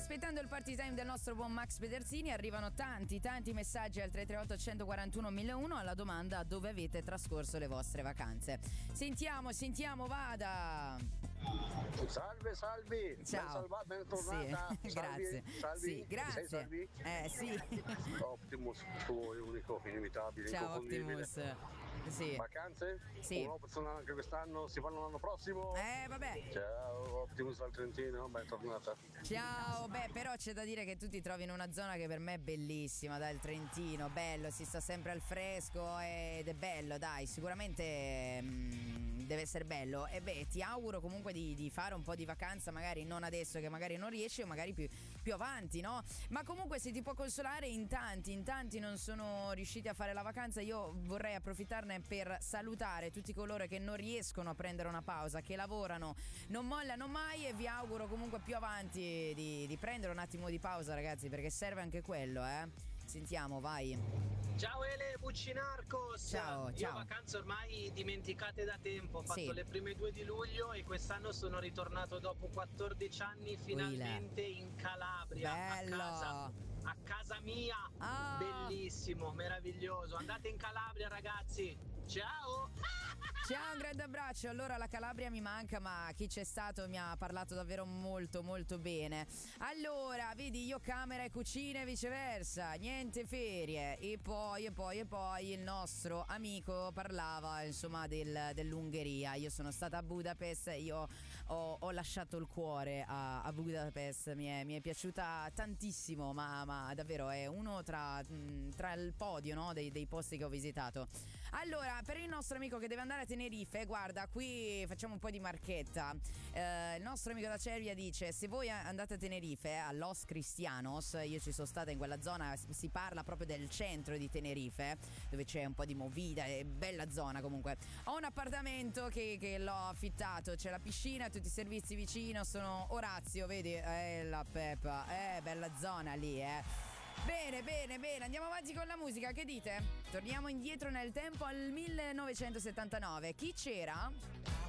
aspettando il party time del nostro buon Max Pedersini. Arrivano tanti messaggi al 338 141 1001 alla domanda: dove avete trascorso le vostre vacanze? Sentiamo, vada. Salve. Ciao. Ben tornata. Sì, grazie. Salvi. Sì, grazie. Sei Salvi? Sì. Optimus, tu sei unico, inevitabile, Ciao inconfondibile. Optimus. Sì. Vacanze? Sì. Una persona anche quest'anno, si fanno l'anno prossimo? Vabbè. Ciao Optimus dal Trentino, ben tornata. Ciao, però c'è da dire che tu ti trovi in una zona che per me è bellissima, dai, il Trentino, bello, si sta sempre al fresco ed è bello, dai, sicuramente deve essere bello. E ti auguro comunque di fare un po' di vacanza, magari non adesso che magari non riesci, o magari più avanti, no? Ma comunque se ti può consolare, in tanti non sono riusciti a fare la vacanza, io vorrei approfittarne per salutare tutti coloro che non riescono a prendere una pausa, che lavorano, non mollano mai, e vi auguro comunque più avanti di prendere un attimo di pausa, ragazzi, perché serve anche quello, Sentiamo, vai. Ciao Ele, Buccinarcos. Ciao. Io vacanze ormai dimenticate da tempo, ho fatto le prime 2 di luglio e quest'anno sono ritornato dopo 14 anni finalmente in Calabria. Bello. A casa mia. Bellissimo, meraviglioso. Andate in Calabria, ragazzi. Ciao. Ciao, un grande abbraccio. Allora, la Calabria mi manca, ma chi c'è stato mi ha parlato davvero molto bene. Allora, vedi, io camera e cucina e viceversa, niente ferie. E poi il nostro amico parlava insomma dell'Ungheria. Io sono stata a Budapest, io ho lasciato il cuore a Budapest, mi è piaciuta tantissimo, ma davvero è uno tra il podio, no, dei posti che ho visitato. Allora, per il nostro amico che deve andare a Tenerife, guarda, qui facciamo un po' di marchetta. Il nostro amico da Cervia dice: se voi andate a Tenerife, a Los Cristianos, io ci sono stata in quella zona, si parla proprio del centro di Tenerife, dove c'è un po' di movida, è bella zona comunque. Ho un appartamento che l'ho affittato, c'è la piscina, tutti i servizi vicino, sono Orazio, vedi? La Peppa, bella zona lì, Bene, andiamo avanti con la musica, che dite? Torniamo indietro nel tempo al 1979. Chi c'era?